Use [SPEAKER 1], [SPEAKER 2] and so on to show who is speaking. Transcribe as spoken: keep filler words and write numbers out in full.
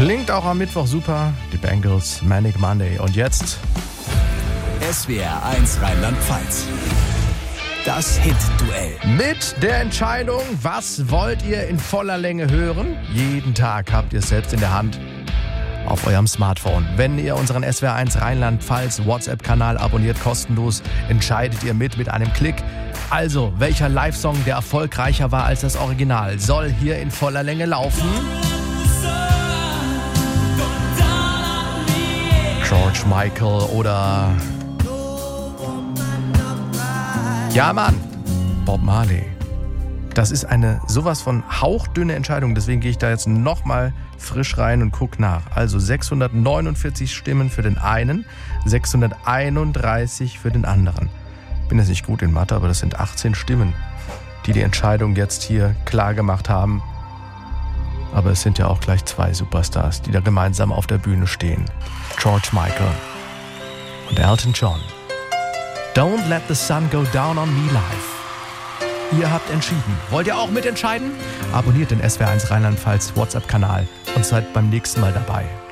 [SPEAKER 1] Klingt auch am Mittwoch super. Die Bengals, Manic Monday. Und jetzt
[SPEAKER 2] S W R eins Rheinland-Pfalz. Das Hit-Duell.
[SPEAKER 1] mit der Entscheidung, was wollt ihr in voller Länge hören? Jeden Tag habt ihr es selbst in der Hand auf eurem Smartphone. Wenn ihr unseren S W R eins Rheinland-Pfalz WhatsApp-Kanal abonniert, kostenlos, entscheidet ihr mit mit einem Klick. Also, welcher Live-Song, der erfolgreicher war als das Original, soll hier in voller Länge laufen? George Michael oder... Ja, Mann, Bob Marley. Das ist eine sowas von hauchdünne Entscheidung, deswegen gehe ich da jetzt nochmal frisch rein und gucke nach. Also sechshundertneunundvierzig Stimmen für den einen, sechshunderteinunddreißig für den anderen. Ich bin jetzt nicht gut in Mathe, aber das sind achtzehn Stimmen, die die Entscheidung jetzt hier klar gemacht haben. Aber es sind ja auch gleich zwei Superstars, die da gemeinsam auf der Bühne stehen. George Michael und Elton John. Don't let the sun go down on me live. Ihr habt entschieden. Wollt ihr auch mitentscheiden? Abonniert den S W R eins Rheinland-Pfalz WhatsApp-Kanal und seid beim nächsten Mal dabei.